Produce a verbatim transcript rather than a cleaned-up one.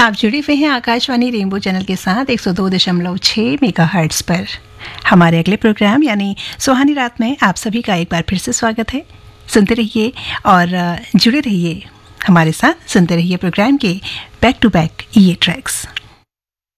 आप जुड़े हुए हैं आकाशवाणी रेनबो चैनल के साथ एक सौ दो दशमलव छह मेगाहर्ट्ज पर। हमारे अगले प्रोग्राम यानी सुहानी रात में आप सभी का एक बार फिर से स्वागत है। सुनते रहिए और जुड़े रहिए हमारे साथ, सुनते रहिए प्रोग्राम के बैक टू बैक ये ट्रैक्स।